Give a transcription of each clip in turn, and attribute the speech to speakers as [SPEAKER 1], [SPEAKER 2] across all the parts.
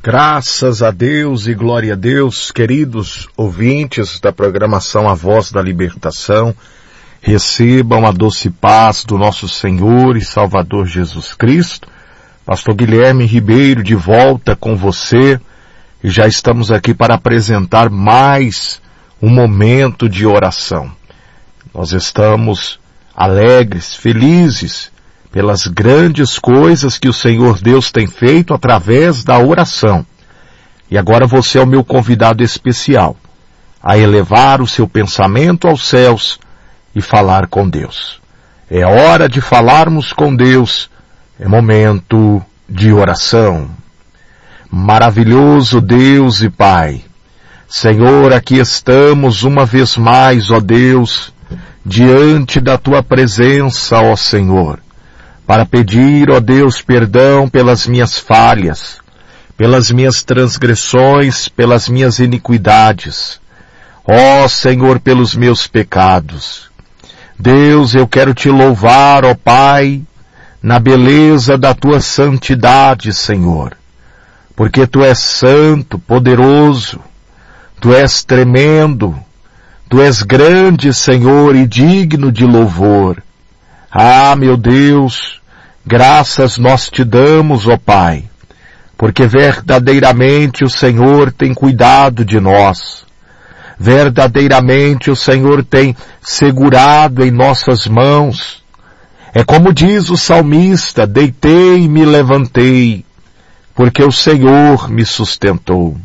[SPEAKER 1] Graças a Deus e glória a Deus, queridos ouvintes da programação A Voz da Libertação, recebam a doce paz do nosso Senhor e Salvador Jesus Cristo. Pastor Guilherme Ribeiro de volta com você e já estamos aqui para apresentar mais um momento de oração. Nós estamos alegres, felizes pelas grandes coisas que o Senhor Deus tem feito através da oração. E agora você é o meu convidado especial a elevar o seu pensamento aos céus e falar com Deus. É hora de falarmos com Deus, é momento de oração. Maravilhoso Deus e Pai, Senhor, aqui estamos uma vez mais, ó Deus, diante da Tua presença, ó Senhor, para pedir, ó Deus, perdão pelas minhas falhas, pelas minhas transgressões, pelas minhas iniquidades. Ó Senhor, pelos meus pecados. Deus, eu quero Te louvar, ó Pai, na beleza da Tua santidade, Senhor, porque Tu és santo, poderoso, Tu és tremendo, Tu és grande, Senhor, e digno de louvor. Ah, meu Deus, graças nós Te damos, ó Pai, porque verdadeiramente o Senhor tem cuidado de nós. Verdadeiramente o Senhor tem segurado em nossas mãos. É como diz o salmista, deitei e me levantei, porque o Senhor me sustentou.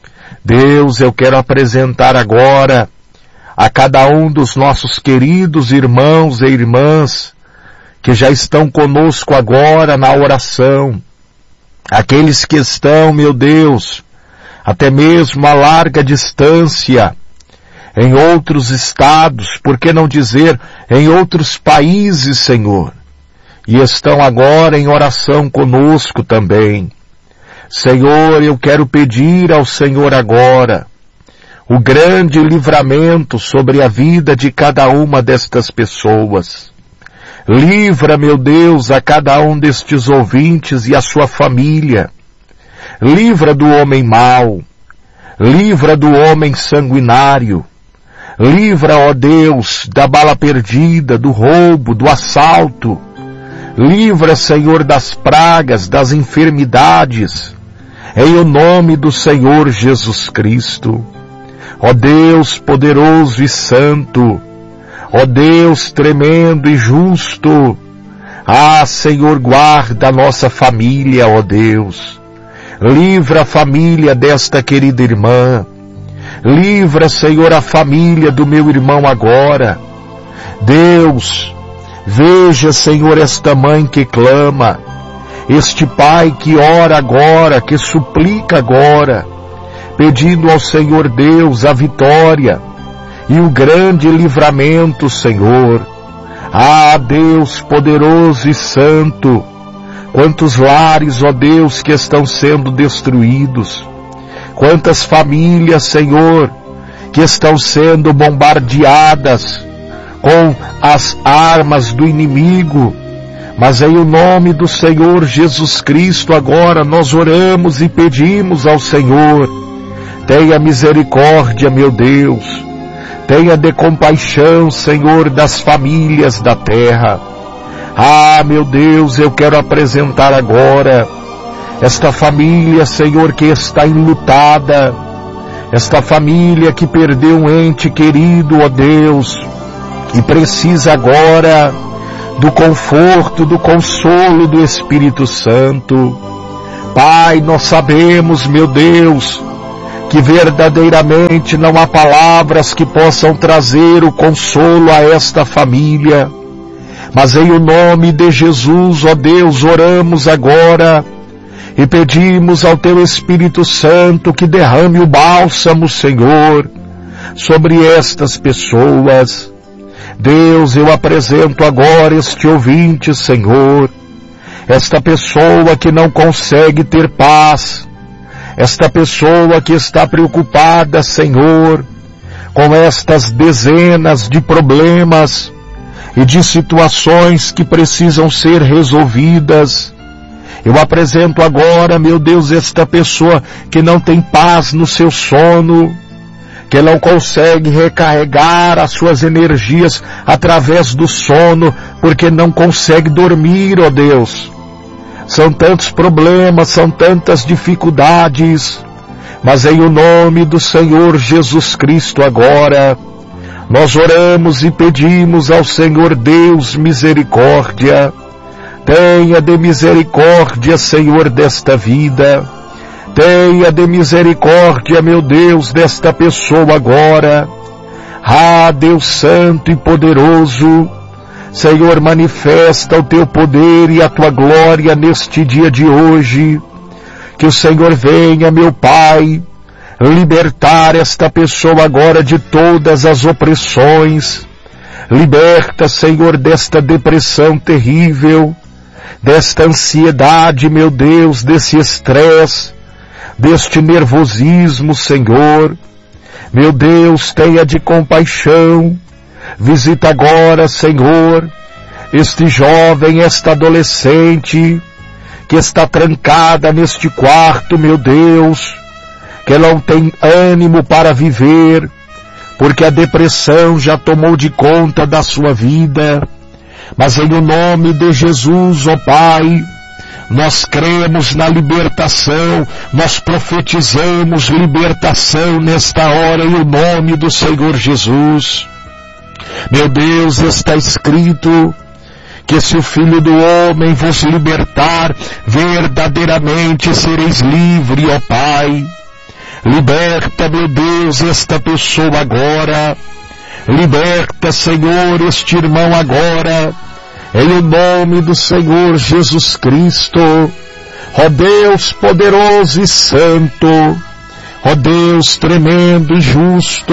[SPEAKER 1] Deus, eu quero apresentar agora a cada um dos nossos queridos irmãos e irmãs que já estão conosco agora na oração, aqueles que estão, meu Deus, até mesmo a larga distância, em outros estados, por que não dizer em outros países, Senhor, e estão agora em oração conosco também. Senhor, eu quero pedir ao Senhor agora o grande livramento sobre a vida de cada uma destas pessoas. Livra, meu Deus, a cada um destes ouvintes e a sua família. Livra do homem mau. Livra do homem sanguinário. Livra, ó Deus, da bala perdida, do roubo, do assalto. Livra, Senhor, das pragas, das enfermidades. Em o nome do Senhor Jesus Cristo. Ó Deus poderoso e santo, ó Deus tremendo e justo, ah, Senhor, guarda a nossa família, ó Deus. Livra a família desta querida irmã. Livra, Senhor, a família do meu irmão agora. Deus, veja, Senhor, esta mãe que clama, este pai que ora agora, que suplica agora, pedindo ao Senhor Deus a vitória e o grande livramento, Senhor. Ah, Deus poderoso e santo, quantos lares, ó Deus, que estão sendo destruídos, quantas famílias, Senhor, que estão sendo bombardeadas com as armas do inimigo, mas em o nome do Senhor Jesus Cristo agora nós oramos e pedimos ao Senhor, tenha misericórdia, meu Deus. Tenha de compaixão, Senhor, das famílias da terra. Ah, meu Deus, eu quero apresentar agora esta família, Senhor, que está enlutada. Esta família que perdeu um ente querido, ó Deus, e precisa agora do conforto, do consolo do Espírito Santo. Pai, nós sabemos, meu Deus, que verdadeiramente não há palavras que possam trazer o consolo a esta família. Mas em o nome de Jesus, ó Deus, oramos agora e pedimos ao Teu Espírito Santo que derrame o bálsamo, Senhor, sobre estas pessoas. Deus, eu apresento agora este ouvinte, Senhor, esta pessoa que não consegue ter paz, esta pessoa que está preocupada, Senhor, com estas dezenas de problemas e de situações que precisam ser resolvidas. Eu apresento agora, meu Deus, esta pessoa que não tem paz no seu sono, que não consegue recarregar as suas energias através do sono, porque não consegue dormir, ó Deus. São tantos problemas, são tantas dificuldades, mas em o nome do Senhor Jesus Cristo agora, nós oramos e pedimos ao Senhor Deus misericórdia. Tenha de misericórdia, Senhor, desta vida. Tenha de misericórdia, meu Deus, desta pessoa agora. Ah, Deus Santo e Poderoso, Senhor, manifesta o Teu poder e a Tua glória neste dia de hoje. Que o Senhor venha, meu Pai, libertar esta pessoa agora de todas as opressões. Liberta, Senhor, desta depressão terrível, desta ansiedade, meu Deus, desse estresse, deste nervosismo, Senhor. Meu Deus, tenha de compaixão. Visita agora, Senhor, este jovem, esta adolescente, que está trancada neste quarto, meu Deus, que não tem ânimo para viver, porque a depressão já tomou de conta da sua vida. Mas em o nome de Jesus, ó Pai, nós cremos na libertação, nós profetizamos libertação nesta hora em o nome do Senhor Jesus. Meu Deus, está escrito que se o Filho do Homem vos libertar, verdadeiramente sereis livres, ó Pai. Liberta, meu Deus, esta pessoa agora. Liberta, Senhor, este irmão agora, em o nome do Senhor Jesus Cristo. Ó Deus poderoso e santo, ó Deus tremendo e justo,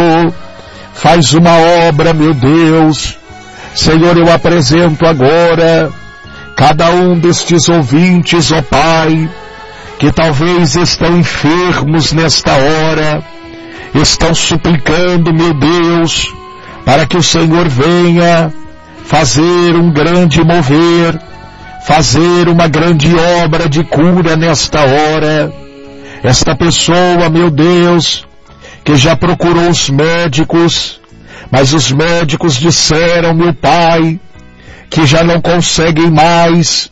[SPEAKER 1] faz uma obra, meu Deus. Senhor, eu apresento agora cada um destes ouvintes, ó Pai, que talvez estão enfermos nesta hora, estão suplicando, meu Deus, para que o Senhor venha fazer um grande mover, fazer uma grande obra de cura nesta hora. Esta pessoa, meu Deus, que já procurou os médicos, mas os médicos disseram, meu Pai, que já não conseguem mais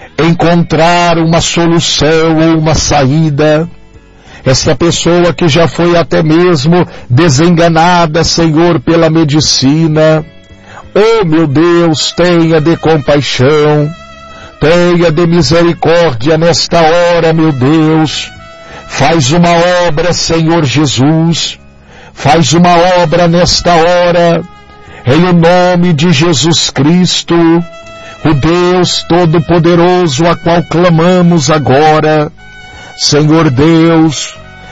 [SPEAKER 1] encontrar uma solução ou uma saída. Esta pessoa que já foi até mesmo desenganada, Senhor, pela medicina. Oh, meu Deus, tenha de compaixão, tenha de misericórdia nesta hora, meu Deus. Faz uma obra, Senhor Jesus. Faz uma obra nesta hora, em o nome de Jesus Cristo, o Deus Todo-Poderoso a qual clamamos agora. Senhor Deus,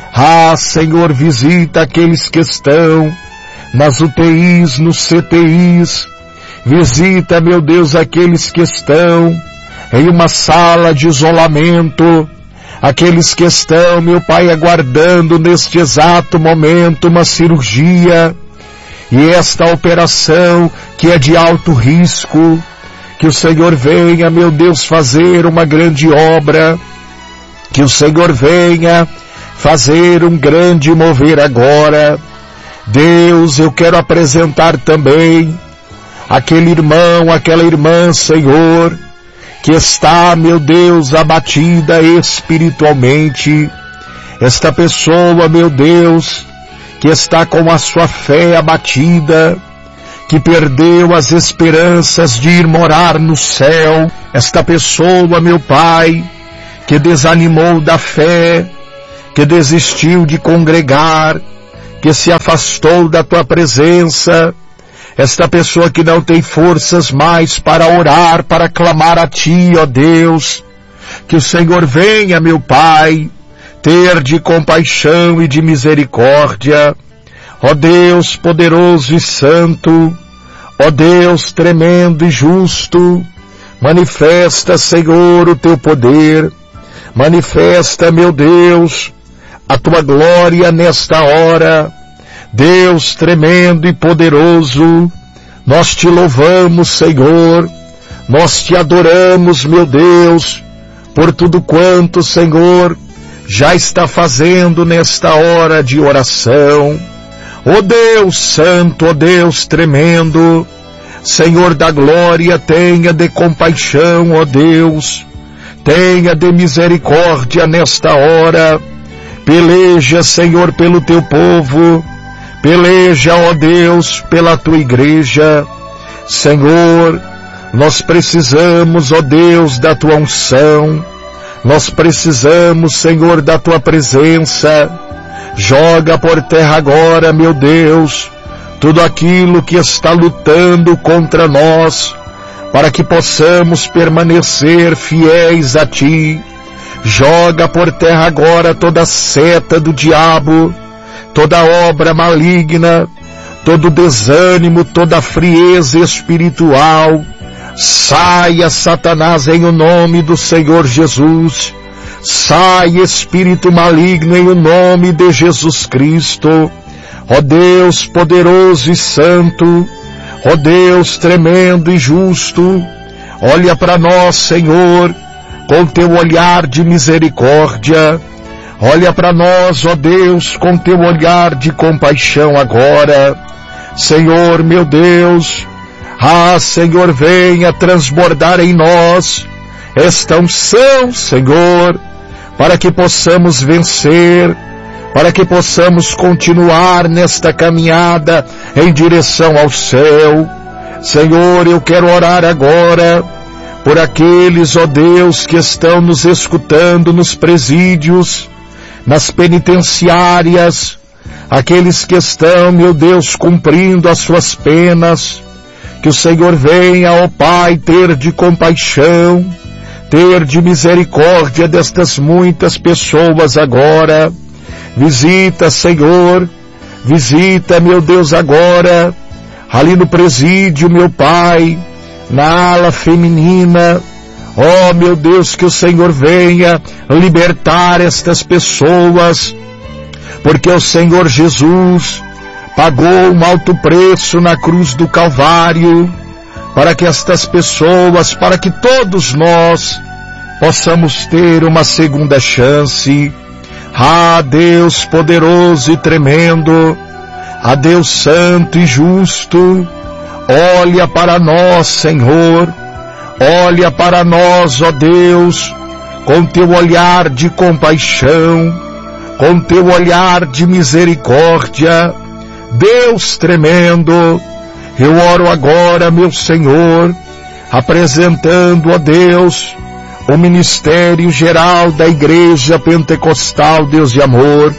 [SPEAKER 1] Senhor, visita aqueles que estão nas UTIs, nos CTIs, visita, meu Deus, aqueles que estão em uma sala de isolamento, aqueles que estão, meu Pai, aguardando neste exato momento uma cirurgia, e esta operação que é de alto risco, que o Senhor venha, meu Deus, fazer uma grande obra, que o Senhor venha fazer um grande mover agora. Deus, eu quero apresentar também aquele irmão, aquela irmã, Senhor, que está, meu Deus, abatida espiritualmente. Esta pessoa, meu Deus, que está com a sua fé abatida, que perdeu as esperanças de ir morar no céu. Esta pessoa, meu Pai, que desanimou da fé, que desistiu de congregar, que se afastou da Tua presença. Esta pessoa que não tem forças mais para orar, para clamar a Ti, ó Deus. Que o Senhor venha, meu Pai, ter de compaixão e de misericórdia. Ó Deus poderoso e santo, ó Deus tremendo e justo, manifesta, Senhor, o Teu poder. Manifesta, meu Deus, a Tua glória nesta hora. Deus tremendo e poderoso, nós Te louvamos, Senhor, nós Te adoramos, meu Deus, por tudo quanto, Senhor, já está fazendo nesta hora de oração. Ó Deus santo, ó Deus tremendo, Senhor da glória, tenha de compaixão, ó Deus, tenha de misericórdia nesta hora. Peleja, Senhor, pelo teu povo, peleja, ó Deus, pela tua igreja. Senhor, nós precisamos, ó Deus, da tua unção, nós precisamos, Senhor, da tua presença. Joga por terra agora, meu Deus, tudo aquilo que está lutando contra nós, para que possamos permanecer fiéis a ti. Joga por terra agora toda seta do diabo, toda obra maligna, todo desânimo, toda frieza espiritual. Saia, Satanás, em o nome do Senhor Jesus. Sai, espírito maligno, em o nome de Jesus Cristo. Ó Deus poderoso e santo, ó Deus tremendo e justo, olha para nós, Senhor, com teu olhar de misericórdia. Olha para nós, ó Deus, com teu olhar de compaixão agora. Senhor, meu Deus, Senhor, venha transbordar em nós esta unção, Senhor, para que possamos vencer, para que possamos continuar nesta caminhada em direção ao céu. Senhor, eu quero orar agora por aqueles, ó Deus, que estão nos escutando nos presídios, nas penitenciárias, aqueles que estão, meu Deus, cumprindo as suas penas. Que o Senhor venha, ó Pai, ter de compaixão, ter de misericórdia destas muitas pessoas agora. Visita, Senhor, visita, meu Deus, agora, ali no presídio, meu Pai, na ala feminina. Ó, meu Deus, que o Senhor venha libertar estas pessoas, porque o Senhor Jesus pagou um alto preço na cruz do Calvário, para que estas pessoas, para que todos nós possamos ter uma segunda chance. Deus poderoso e tremendo, Deus santo e justo, olha para nós, Senhor, olha para nós, ó Deus, com teu olhar de compaixão, com teu olhar de misericórdia. Deus tremendo, eu oro agora, meu Senhor, apresentando, ó Deus, o ministério geral da Igreja Pentecostal, Deus de amor.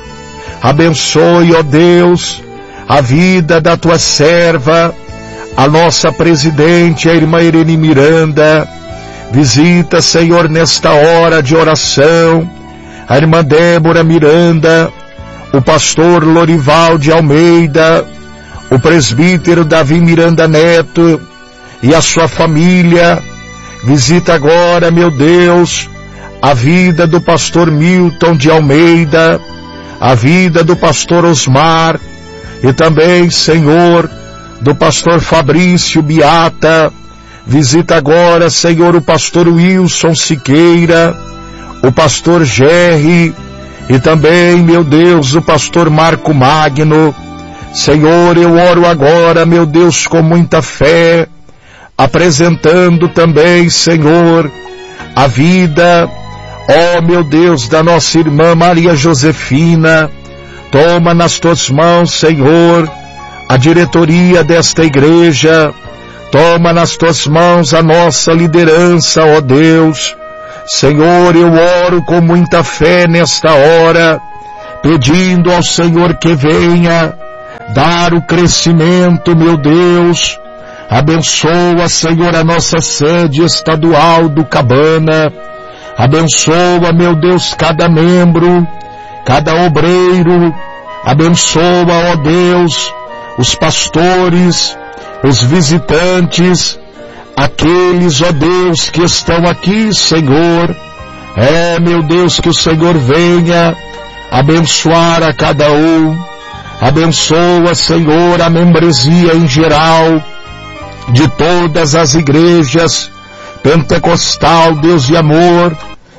[SPEAKER 1] Abençoe, ó Deus, a vida da tua serva, a nossa presidente, a irmã Irene Miranda. Visita, Senhor, nesta hora de oração, a irmã Débora Miranda, o pastor Lorival de Almeida, o presbítero Davi Miranda Neto e a sua família. Visita agora, meu Deus, a vida do pastor Milton de Almeida, a vida do pastor Osmar e também, Senhor, do pastor Fabrício Beata. Visita agora, Senhor, o pastor Wilson Siqueira, o pastor Gerry e também, meu Deus, o pastor Marco Magno. Senhor, eu oro agora, meu Deus, com muita fé, apresentando também, Senhor, a vida, ó meu Deus, da nossa irmã Maria Josefina. Toma nas tuas mãos, Senhor, a diretoria desta igreja. Toma nas tuas mãos a nossa liderança, ó Deus. Senhor, eu oro com muita fé nesta hora, pedindo ao Senhor que venha dar o crescimento, meu Deus. Abençoa, Senhor, a nossa sede estadual do Cabana. Abençoa, meu Deus, cada membro, cada obreiro. Abençoa, ó Deus, os pastores, os visitantes, aqueles, ó Deus, que estão aqui, Senhor. Meu Deus, que o Senhor venha abençoar a cada um. Abençoa, Senhor, a membresia em geral de todas as igrejas pentecostal, Deus de amor,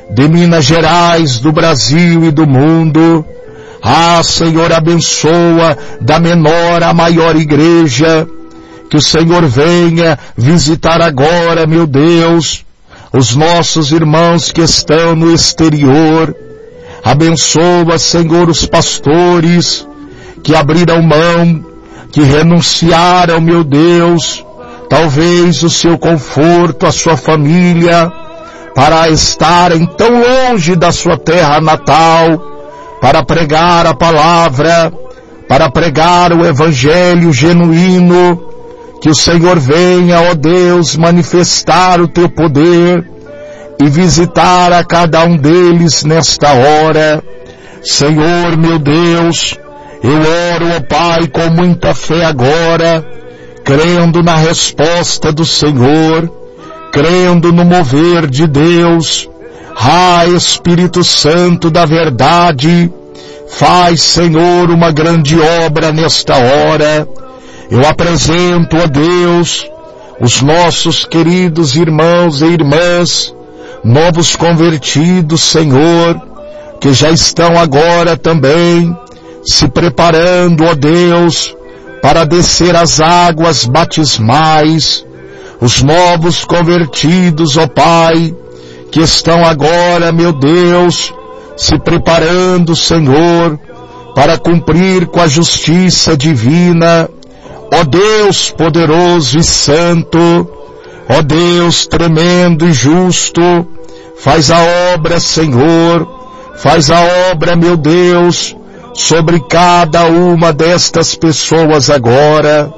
[SPEAKER 1] de Minas Gerais, do Brasil e do mundo. Ah, Senhor, abençoa da menor à maior igreja. Que o Senhor venha visitar agora, meu Deus, os nossos irmãos que estão no exterior. Abençoa, Senhor, os pastores que abriram mão, que renunciaram, meu Deus, talvez o seu conforto, a sua família, para estarem tão longe da sua terra natal, para pregar a palavra, para pregar o evangelho genuíno. Que o Senhor venha, ó Deus, manifestar o teu poder e visitar a cada um deles nesta hora. Senhor, meu Deus, eu oro, ó Pai, com muita fé agora, crendo na resposta do Senhor, crendo no mover de Deus. Ah, Espírito Santo da verdade, faz, Senhor, uma grande obra nesta hora. Eu apresento, ó Deus, os nossos queridos irmãos e irmãs, novos convertidos, Senhor, que já estão agora também se preparando, ó Deus, para descer as águas batismais. Os novos convertidos, ó Pai, que estão agora, meu Deus, se preparando, Senhor, para cumprir com a justiça divina. Ó Deus poderoso e santo, ó Deus tremendo e justo, faz a obra, Senhor, faz a obra, meu Deus, sobre cada uma destas pessoas agora.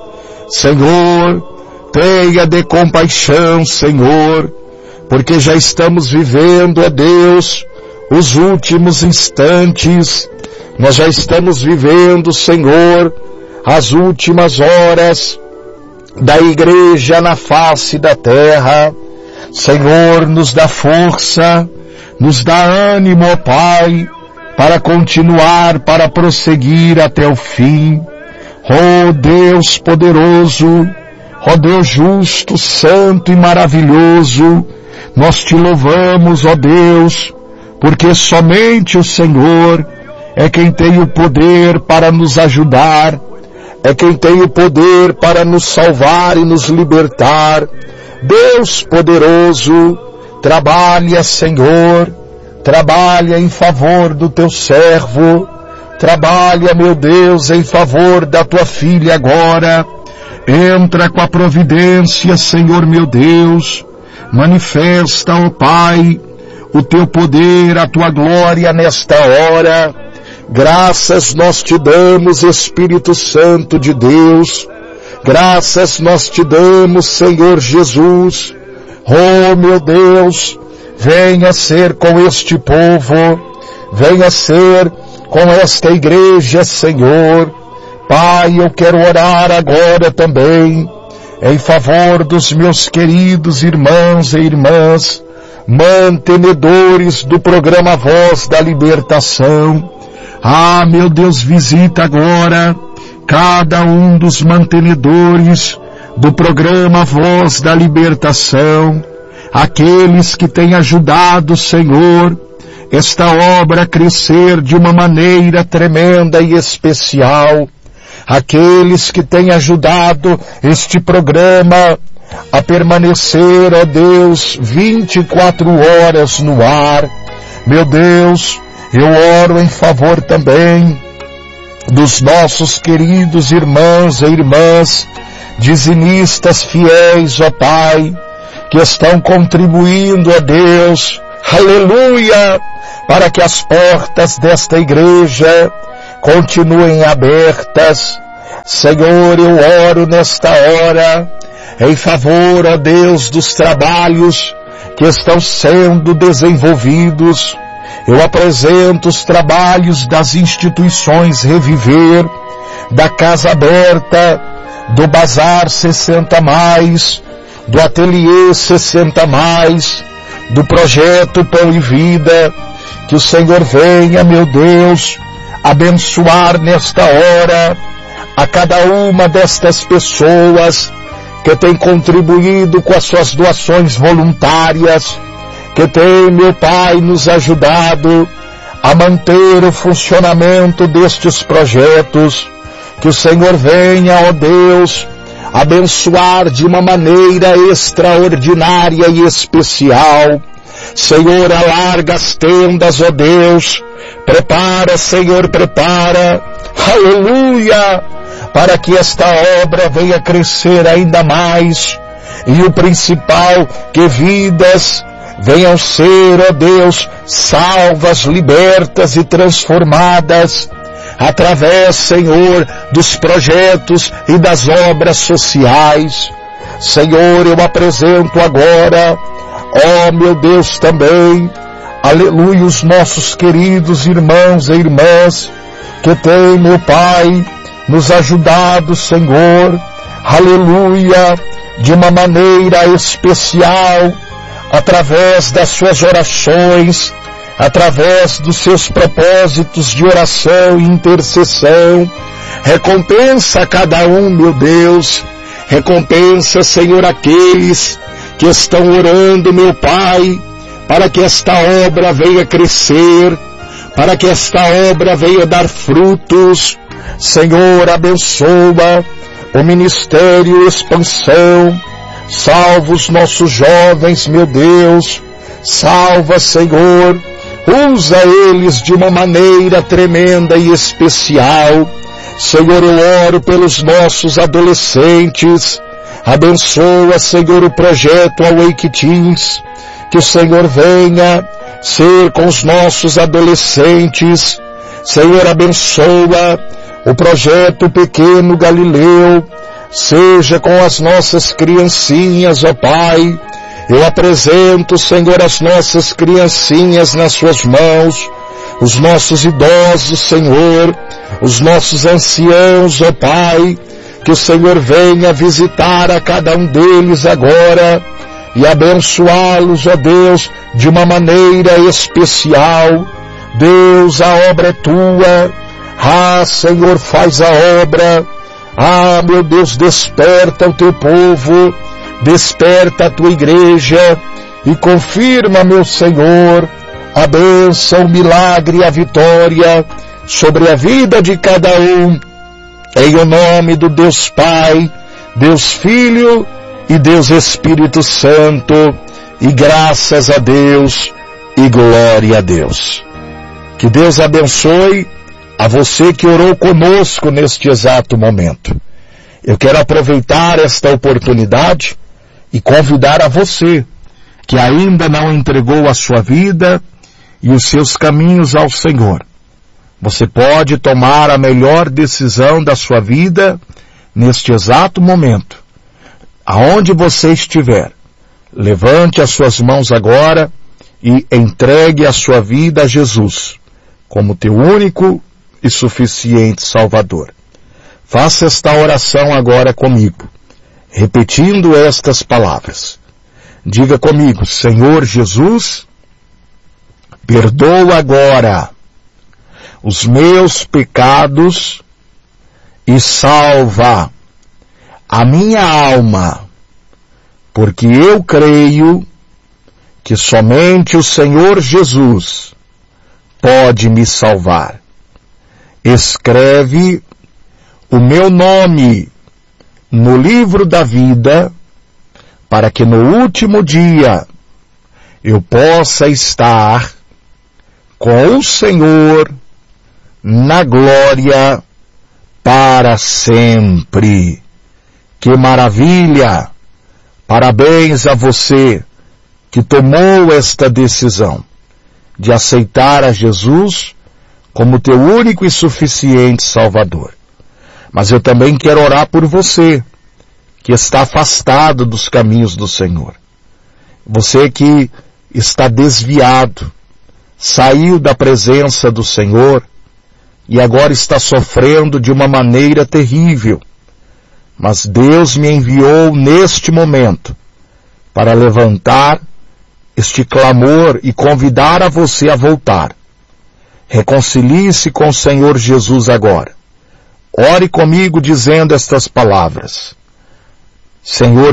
[SPEAKER 1] Senhor, tenha de compaixão, Senhor, porque já estamos vivendo, ó Deus, os últimos instantes. Nós já estamos vivendo, Senhor, as últimas horas da igreja na face da terra. Senhor, nos dá força, nos dá ânimo, ó Pai, para continuar, para prosseguir até o fim. Ó Deus poderoso, ó Deus justo, santo e maravilhoso, nós te louvamos, ó Deus, porque somente o Senhor é quem tem o poder para nos ajudar, é quem tem o poder para nos salvar e nos libertar. Deus poderoso, trabalha, Senhor, trabalha em favor do teu servo, trabalha, meu Deus, em favor da tua filha agora. Entra com a providência, Senhor meu Deus, manifesta, ó Pai, o teu poder, a tua glória nesta hora. Graças nós te damos, Espírito Santo de Deus. Graças nós te damos, Senhor Jesus. Oh, meu Deus, venha ser com este povo, venha ser com esta igreja, Senhor. Pai, eu quero orar agora também em favor dos meus queridos irmãos e irmãs, mantenedores do programa Voz da Libertação. Ah, meu Deus, visita agora cada um dos mantenedores do programa Voz da Libertação, aqueles que têm ajudado, Senhor, esta obra a crescer de uma maneira tremenda e especial, aqueles que têm ajudado este programa a permanecer, ó Deus, 24 horas no ar. Meu Deus, eu oro em favor também dos nossos queridos irmãos e irmãs, dizimistas fiéis, ó Pai, que estão contribuindo, ó Deus, aleluia, para que as portas desta igreja continuem abertas. Senhor, eu oro nesta hora em favor, ó Deus, dos trabalhos que estão sendo desenvolvidos. Eu apresento os trabalhos das instituições Reviver, da Casa Aberta, do Bazar 60+, do Ateliê 60+, do Projeto Pão e Vida. Que o Senhor venha, meu Deus, abençoar nesta hora a cada uma destas pessoas que tem contribuído com as suas doações voluntárias, que tem, meu Pai, nos ajudado a manter o funcionamento destes projetos. Que o Senhor venha, ó Deus, abençoar de uma maneira extraordinária e especial. Senhor, alarga as tendas, ó Deus. Prepara, Senhor, prepara. Aleluia! Para que esta obra venha crescer ainda mais. E o principal, que vidas venham ser, ó Deus, salvas, libertas e transformadas através, Senhor, dos projetos e das obras sociais. Senhor, eu apresento agora, ó meu Deus, também, aleluia, os nossos queridos irmãos e irmãs que têm, meu Pai, nos ajudado, Senhor, aleluia, de uma maneira especial, através das suas orações, através dos seus propósitos de oração e intercessão. Recompensa a cada um, meu Deus. Recompensa, Senhor, aqueles que estão orando, meu Pai, para que esta obra venha crescer, para que esta obra venha dar frutos. Senhor, abençoa o Ministério Expansão. Salva os nossos jovens, meu Deus. Salva, Senhor. Usa eles de uma maneira tremenda e especial. Senhor, eu oro pelos nossos adolescentes. Abençoa, Senhor, o projeto Awake Teens. Que o Senhor venha ser com os nossos adolescentes. Senhor, abençoa o projeto Pequeno Galileu. Seja com as nossas criancinhas, ó Pai. Eu apresento, Senhor, as nossas criancinhas nas suas mãos, os nossos idosos, Senhor, os nossos anciãos, ó Pai. Que o Senhor venha visitar a cada um deles agora e abençoá-los, ó Deus, de uma maneira especial. Deus, a obra é tua. Ah, Senhor, faz a obra. Ah, meu Deus, desperta o teu povo, desperta a tua igreja e confirma, meu Senhor, a bênção, o milagre e a vitória sobre a vida de cada um, em o nome do Deus Pai, Deus Filho e Deus Espírito Santo, e graças a Deus e glória a Deus. Que Deus abençoe a você que orou conosco neste exato momento. Eu quero aproveitar esta oportunidade e convidar a você que ainda não entregou a sua vida e os seus caminhos ao Senhor. Você pode tomar a melhor decisão da sua vida neste exato momento. Aonde você estiver, levante as suas mãos agora e entregue a sua vida a Jesus como teu único e suficiente Salvador. Faça esta oração agora comigo, repetindo estas palavras. Diga comigo: Senhor Jesus, perdoa agora os meus pecados e salva a minha alma, porque eu creio que somente o Senhor Jesus pode me salvar. Escreve o meu nome no livro da vida, para que no último dia eu possa estar com o Senhor na glória para sempre. Que maravilha! Parabéns a você que tomou esta decisão de aceitar a Jesus como teu único e suficiente Salvador. Mas eu também quero orar por você que está afastado dos caminhos do Senhor. Você que está desviado, saiu da presença do Senhor e agora está sofrendo de uma maneira terrível. Mas Deus me enviou neste momento para levantar este clamor e convidar a você a voltar. Reconcilie-se com o Senhor Jesus agora. Ore comigo dizendo estas palavras: Senhor